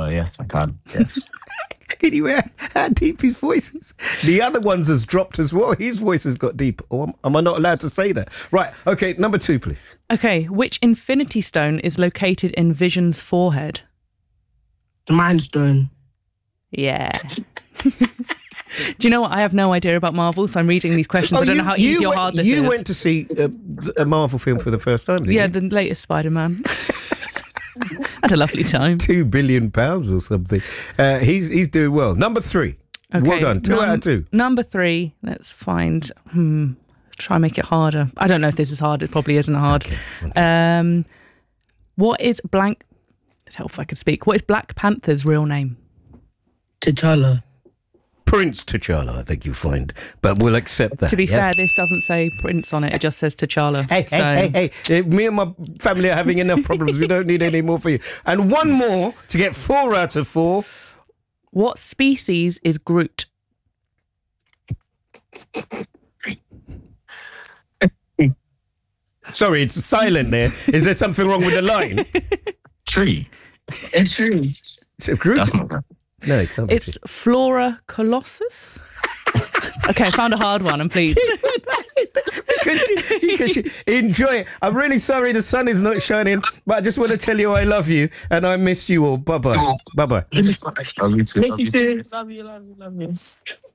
yes, I can. Yes. Can you hear how deep his voice is? The other ones has dropped as well. His voice has got deep. Or am I not allowed to say that? Right. Okay. Number 2, please. Okay. Which infinity stone is located in Vision's forehead? The Mind Stone. Yeah. Do you know what? I have no idea about Marvel, so I'm reading these questions. I don't know how easy or hard this is. You went to see a Marvel film for the first time, didn't you? Yeah, the latest Spider-Man. Had a lovely time. £2 billion or something. He's doing well. Number 3. Okay. Well done. 2 out of 2. Number 3. Let's find. Try and make it harder. I don't know if this is hard. It probably isn't hard. Okay. What is blank? Let's help if I could speak. What is Black Panther's real name? T'Challa. Prince T'Challa, I think you'll find. But we'll accept that. To be fair, this doesn't say Prince on it. It just says T'Challa. Hey. Me and my family are having enough problems. We don't need any more for you. And one more to get 4 out of 4. What species is Groot? Sorry, it's silent there. Is there something wrong with the line? Tree. A tree. It's a Groot. That's not right. No, it can't be. It's Flora Colossus. Okay, I found a hard one. I'm pleased. because you enjoy it. I'm really sorry the sun is not shining, but I just want to tell you I love you and I miss you all. Bye-bye. Bye-bye. Love you too. Love you too. Love you.